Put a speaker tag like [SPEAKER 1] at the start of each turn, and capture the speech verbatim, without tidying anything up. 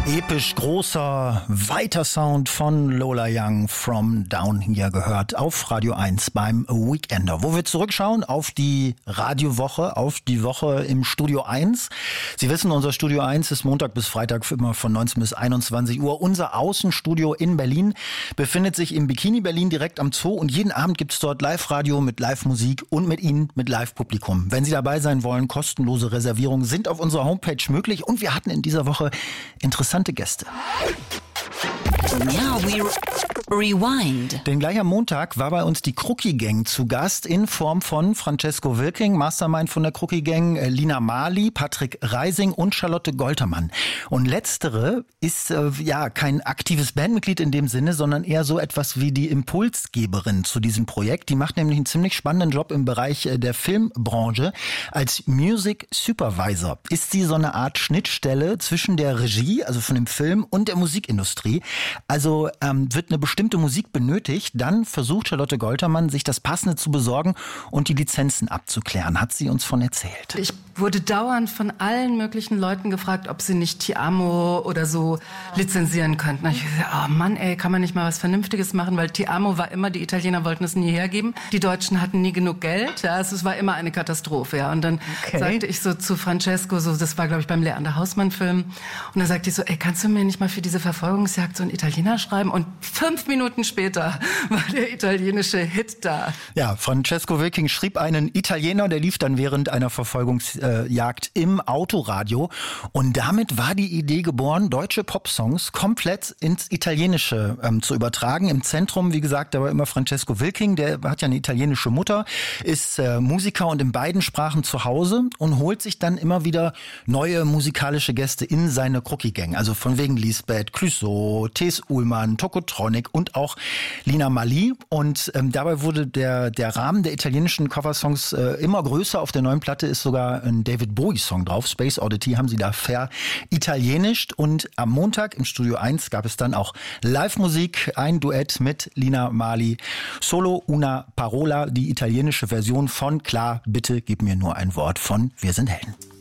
[SPEAKER 1] Episch großer, weiter Sound von Lola Young, From Down hier gehört auf Radio eins beim Weekender, wo wir zurückschauen auf die Radiowoche, auf die Woche im Studio eins. Sie wissen, unser Studio eins ist Montag bis Freitag immer von neunzehn bis einundzwanzig Uhr. Unser Außenstudio in Berlin befindet sich im Bikini Berlin direkt am Zoo und jeden Abend gibt's dort Live-Radio mit Live-Musik und mit Ihnen, mit Live-Publikum. Wenn Sie dabei sein wollen, kostenlose Reservierungen sind auf unserer Homepage möglich und wir hatten in dieser Woche interessante Gäste.
[SPEAKER 2] Now we rewind.
[SPEAKER 1] Denn gleich am Montag war bei uns die Crookie Gang zu Gast in Form von Francesco Wilking, Mastermind von der Crookie Gang, Lina Marley, Patrick Reising und Charlotte Goltermann. Und letztere ist äh, ja kein aktives Bandmitglied in dem Sinne, sondern eher so etwas wie die Impulsgeberin zu diesem Projekt. Die macht nämlich einen ziemlich spannenden Job im Bereich äh, der Filmbranche. Als Music Supervisor ist sie so eine Art Schnittstelle zwischen der Regie, also von dem Film, und der Musikindustrie. Also ähm, wird eine bestimmte Musik benötigt, dann versucht Charlotte Goltermann, sich das Passende zu besorgen und die Lizenzen abzuklären, hat sie uns von erzählt.
[SPEAKER 3] Ich wurde dauernd von allen möglichen Leuten gefragt, ob sie nicht Ti Amo oder so lizenzieren könnten. Ich gesagt, oh Mann, ey, kann man nicht mal was Vernünftiges machen, weil Ti Amo war immer, die Italiener wollten es nie hergeben, die Deutschen hatten nie genug Geld, ja, also es war immer eine Katastrophe, ja. Und dann okay. sagte ich so zu Francesco, so, das war glaube ich beim Leander Hausmann-Film, und dann sagte ich so, ey, kannst du mir nicht mal für diese Verfolgungsjagd so einen Italiener schreiben? Und fünf Minuten später war der italienische Hit da.
[SPEAKER 1] Ja, Francesco Wilking schrieb einen Italiener, der lief dann während einer Verfolgungsjagd im Autoradio. Und damit war die Idee geboren, deutsche Popsongs komplett ins Italienische ähm, zu übertragen. Im Zentrum, wie gesagt, da war immer Francesco Wilking, der hat ja eine italienische Mutter, ist äh, Musiker und in beiden Sprachen zu Hause und holt sich dann immer wieder neue musikalische Gäste in seine Crookie Gang. Also von wegen Lisbeth, Clouseau, Thes Ullmann, Tokotronic und auch Lina Marley. Und ähm, dabei wurde der der Rahmen der italienischen Coversongs äh, immer größer. Auf der neuen Platte ist sogar ein David Bowie-Song drauf. Space Oddity haben sie da ver-italienischt. Und am Montag im Studio eins gab es dann auch Live-Musik, ein Duett mit Lina Marley. Solo una parola, die italienische Version von Klar, bitte gib mir nur ein Wort von Wir sind Helden.